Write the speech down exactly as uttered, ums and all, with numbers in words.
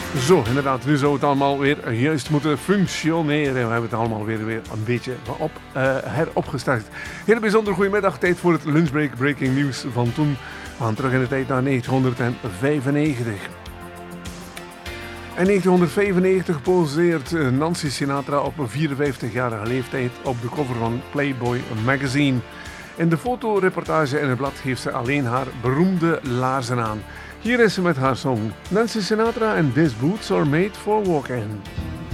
Zo, inderdaad, nu zou het allemaal weer juist moeten functioneren. We hebben het allemaal weer, weer een beetje op, uh, heropgestart. Heel bijzonder goedemiddag, tijd voor het lunchbreak breaking news van toen. We gaan terug in de tijd naar negentienhonderdvijfennegentig. In negentien vijfennegentig poseert Nancy Sinatra op een vierenvijftigjarige leeftijd op de cover van Playboy magazine. In de fotoreportage in het blad heeft ze alleen haar beroemde laarzen aan. Hier is ze met haar song Nancy Sinatra and These Boots Are Made for Walking.